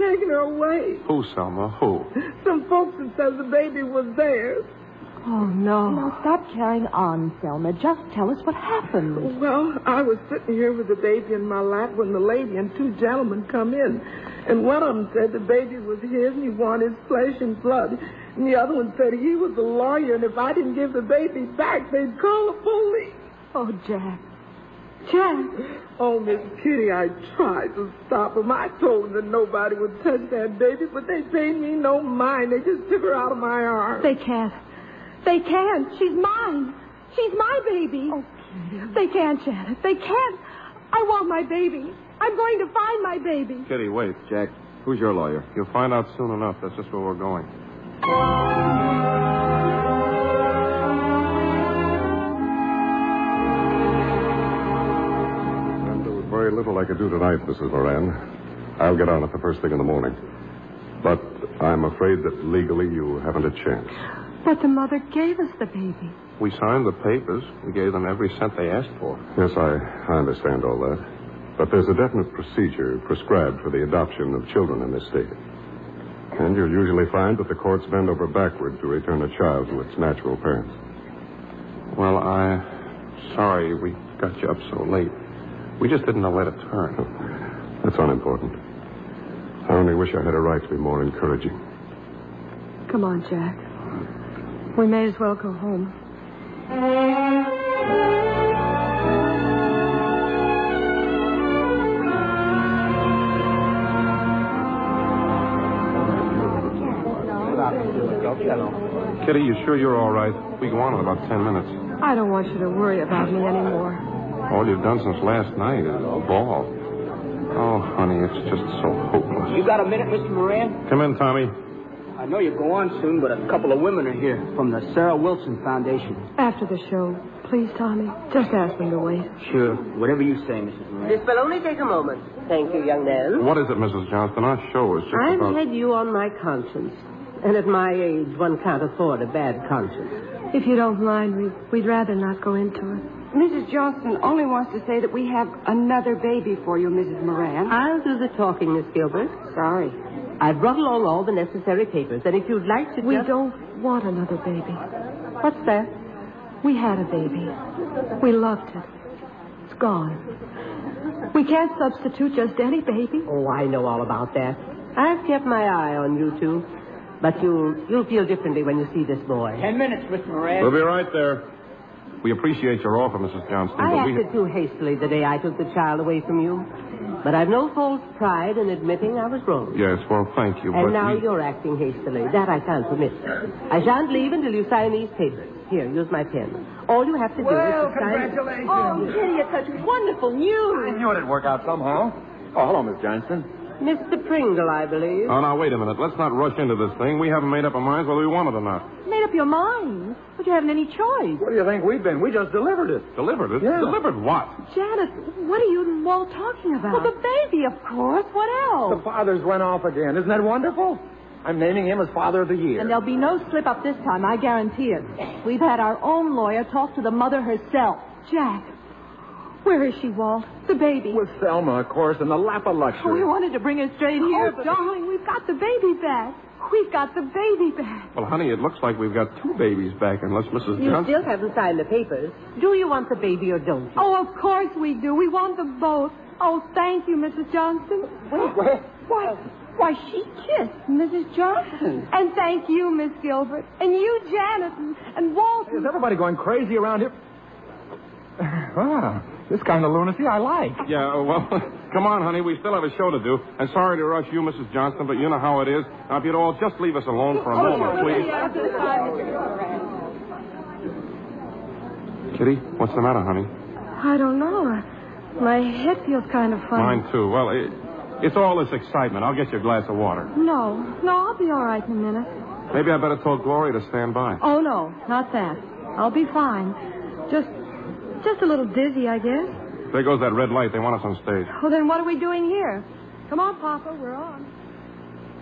taken her away. Who, Selma? Who? Some folks that says the baby was theirs. Oh, no. Now, stop carrying on, Selma. Just tell us what happened. Well, I was sitting here with the baby in my lap when the lady and two gentlemen come in. And one of them said the baby was his and he wanted flesh and blood. And the other one said he was a lawyer and if I didn't give the baby back, they'd call the police. Oh, Jack. Jack. Oh, Miss Kitty, I tried to stop them. I told them that nobody would touch that baby, but they paid me no mind. They just took her out of my arms. They can't. They can't. She's mine. She's my baby. Oh, Kitty. They can't, Janet. They can't. I want my baby. I'm going to find my baby. Kitty, wait. Jack, who's your lawyer? You'll find out soon enough. That's just where we're going. There was very little I could do tonight, Mrs. Moran. I'll get on it the first thing in the morning. But I'm afraid that legally you haven't a chance. But the mother gave us the baby. We signed the papers. We gave them every cent they asked for. Yes, I understand all that. But there's a definite procedure prescribed for the adoption of children in this state. And you'll usually find that the courts bend over backward to return a child to its natural parents. Well, I'm sorry we got you up so late. We just didn't know where to turn. That's unimportant. I only wish I had a right to be more encouraging. Come on, Jack. We may as well go home. Kitty, you sure you're all right? We go on in about 10 minutes. I don't want you to worry about me anymore. All you've done since last night is bawl. Oh, honey, it's just so hopeless. You got a minute, Mr. Moran? Come in, Tommy. I know you go on soon, but a couple of women are here from the Sarah Wilson Foundation. After the show, please, Tommy. Just ask them to wait. Sure. Whatever you say, Mrs. Moran. This will only take a moment. Thank you, young man. What is it, Mrs. Johnston? Our show is just I've about... had you on my conscience. And at my age, one can't afford a bad conscience. If you don't mind, we'd rather not go into it. Mrs. Johnston only wants to say that we have another baby for you, Mrs. Moran. I'll do the talking, Miss Gilbert. Sorry. I've brought along all the necessary papers, and if you'd like to We don't want another baby. What's that? We had a baby. We loved it. It's gone. We can't substitute just any baby. Oh, I know all about that. I've kept my eye on you two. But you'll feel differently when you see this boy. 10 minutes, Mr. Moran. We'll be right there. We appreciate your offer, Mrs. Johnston, I but acted too hastily the day I took the child away from you. But I've no false pride in admitting I was wrong. Yes, well, thank you, And but now you're acting hastily. That I can't permit. I shan't leave until you sign these papers. Here, use my pen. All you have to do is to sign... Congratulations. Oh, Kitty, it's such wonderful news. I knew it'd work out somehow. Oh, hello, Miss Johnston. Mr. Pringle, I believe. Oh, now, wait a minute. Let's not rush into this thing. We haven't made up our minds whether we want it or not. Made up your mind, but you haven't any choice. What do you think we've been? We just delivered it. Delivered it? Yeah. Delivered what? Janet, what are you and Walt talking about? Well, the baby, of course. What else? The fathers went off again. Isn't that wonderful? I'm naming him as Father of the Year. And there'll be no slip-up this time, I guarantee it. We've had our own lawyer talk to the mother herself. Jack, where is she, Walt? The baby. With Selma, of course, in the lap of luxury. Oh, we wanted to bring her straight here. Oh, darling, we've got the baby back. We've got the baby back. Well, honey, it looks like we've got two babies back, unless Mrs. You Johnston... still haven't signed the papers. Do you want the baby or don't you? Oh, of course we do. We want them both. Oh, thank you, Mrs. Johnston. Why, she kissed Mrs. Johnston. And thank you, Miss Gilbert. And you, Janet, and Walt. Is everybody going crazy around here? Ah, this kind of lunacy I like. Yeah, well, come on, honey. We still have a show to do. And sorry to rush you, Mrs. Johnston, but you know how it is. Now, if you'd all just leave us alone for a moment, please. Kitty, what's the matter, honey? I don't know. My head feels kind of funny. Mine, too. Well, it's all this excitement. I'll get you a glass of water. No, I'll be all right in a minute. Maybe I better tell Gloria to stand by. Oh, no, not that. I'll be fine. Just a little dizzy, I guess. There goes that red light. They want us on stage. Well, then what are we doing here? Come on, Papa, we're on.